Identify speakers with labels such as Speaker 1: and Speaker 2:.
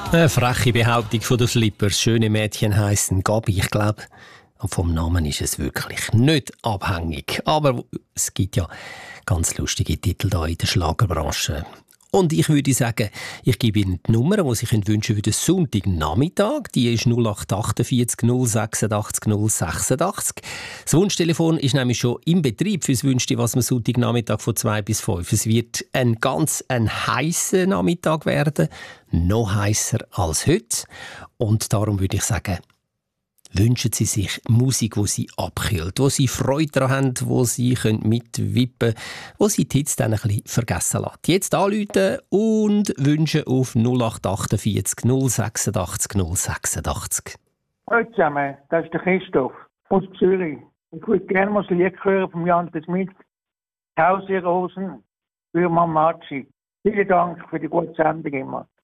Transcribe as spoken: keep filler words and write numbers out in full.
Speaker 1: Eine freche Behauptung von der Flipper. Schöne Mädchen heissen Gabi. Ich glaube, vom Namen ist es wirklich nicht abhängig. Aber es gibt ja ganz lustige Titel da in der Schlagerbranche. Und ich würde sagen, ich gebe Ihnen die Nummer, die Sie wünschen für den Sonntagnachmittag. Die ist null acht achtundvierzig null sechsundachtzig null sechsundachtzig. Das Wunschtelefon ist nämlich schon im Betrieb fürs Wünschte, was man Sonntagnachmittag von zwei bis fünf. Es wird ein ganz ein heißer Nachmittag werden, noch heißer als heute. Und darum würde ich sagen, wünschen Sie sich Musik, die Sie abkühlt, wo Sie Freude daran haben, wo Sie mitwippen können, wo Sie die Hits dann ein bisschen vergessen lassen. Jetzt anrufen und wünschen auf null acht achtundvierzig null sechsundachtzig null sechsundachtzig.
Speaker 2: Hallo zusammen, das ist der Christoph aus Zürich. Ich würde gerne mal ein Lied hören von Jan Schmidt. Tausend Rosen für Mamachi. Vielen Dank für die gute Sendung immer.